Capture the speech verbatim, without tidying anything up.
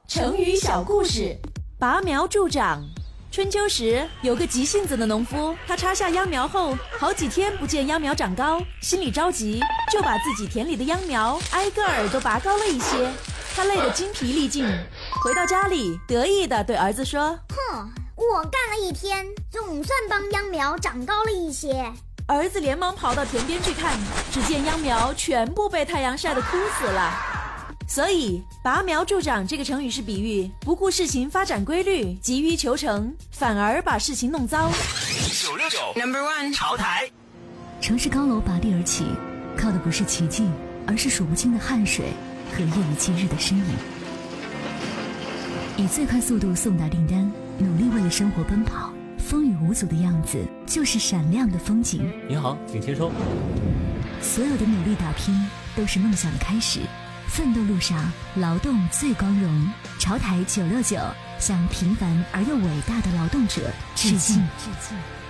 成语小故事，拔苗助长。春秋时，有个急性子的农夫，他插下秧苗后，好几天不见秧苗长高，心里着急，就把自己田里的秧苗挨个儿都拔高了一些。他累得精疲力尽，回到家里，得意地对儿子说： 哼，我干了一天，总算帮秧苗长高了一些。 儿子连忙跑到田边去看，只见秧苗全部被太阳晒得枯死了。所以拔苗助长这个成语是比喻不顾事情发展规律，急于求成，反而把事情弄糟。 九六九 Number One 潮台。 城市高楼拔地而起，靠的不是奇迹，而是数不清的汗水和夜以继日的身影。以最快速度送达订单，努力为了生活奔跑，风雨无阻的样子就是闪亮的风景。 您好，请签收。 所有的努力打拼都是梦想的开始，奋斗路上劳动最光荣。潮台九六九向平凡而又伟大的劳动者致敬。致敬。